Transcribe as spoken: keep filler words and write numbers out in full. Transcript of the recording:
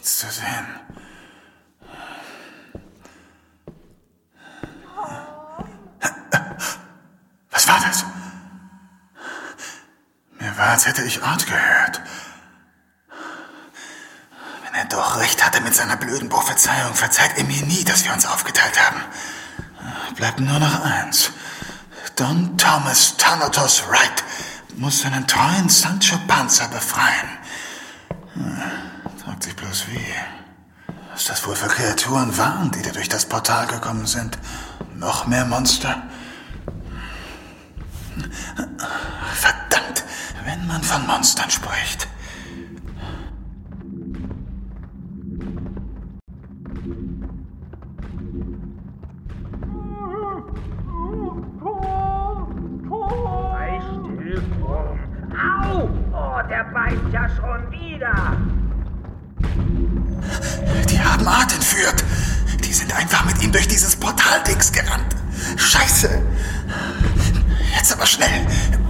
Nichts zu sehen. Was war das? Mir war, als hätte ich Art gehört. Wenn er doch recht hatte mit seiner blöden Prophezeiung, verzeiht er mir nie, dass wir uns aufgeteilt haben. Bleibt nur noch eins. Don Thomas Thanatos Wright muss seinen treuen Sancho Panza befreien. Fragt sich bloß wie. Was das wohl für Kreaturen waren, die da durch das Portal gekommen sind? Noch mehr Monster? Verdammt, wenn man von Monstern spricht. Au! Oh, der beißt ja schon wieder. Die haben Art entführt. Die sind einfach mit ihm durch dieses Portaldings gerannt. Scheiße. Jetzt aber schnell.